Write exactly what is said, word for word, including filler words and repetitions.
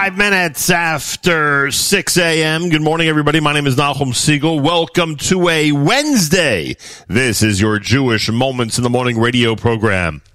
Five minutes after six a.m. Good morning, everybody. My name is Nahum Siegel. Welcome to a Wednesday. This is your Jewish Moments in the Morning radio program.